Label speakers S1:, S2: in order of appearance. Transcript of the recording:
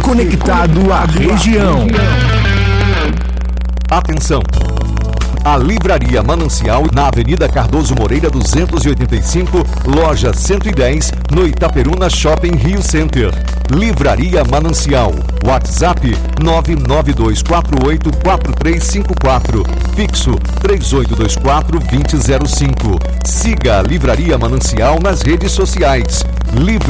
S1: conectado à região.
S2: Atenção! A Livraria Manancial, na Avenida Cardoso Moreira 285, loja 110, no Itaperuna Shopping Rio Center. Livraria Manancial, WhatsApp 992484354, fixo 3824-2005. Siga a Livraria Manancial nas redes sociais.